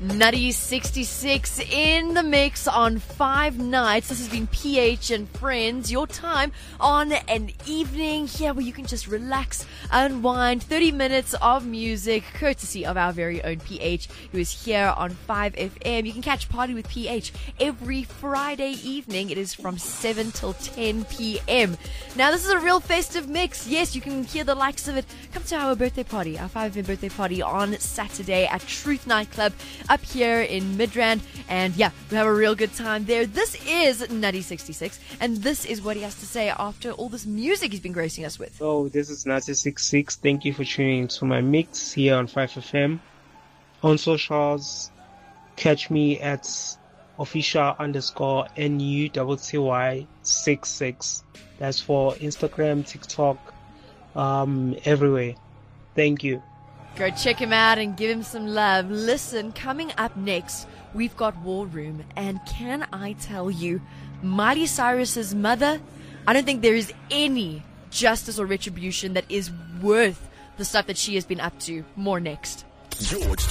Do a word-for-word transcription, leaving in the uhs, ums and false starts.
Nutty sixty-six in the mix on five nights. This has been P H and Friends, your time on an evening here where you can just relax, unwind. thirty minutes of music, courtesy of our very own P H, who is here on five F M. You can catch Party with P H every Friday evening. It is from seven till ten p.m. Now, this is a real festive mix. Yes, you can hear the likes of it. Come to our birthday party, our five F M birthday party on Saturday at Truth Nightclub up here in Midrand, and yeah, we have a real good time there. This is Nutty sixty-six, and this is what he has to say after all this music he's been gracing us with. So this is Nutty sixty-six. Thank you for tuning to my mix here on five F M. On socials, catch me at official underscore N U T T Y six six. That's for Instagram, TikTok, um, everywhere. Thank you. Go check him out and give him some love. Listen, coming up next, we've got War Room. And can I tell you, Miley Cyrus's mother, I don't think there is any justice or retribution that is worth the stuff that she has been up to. More next. George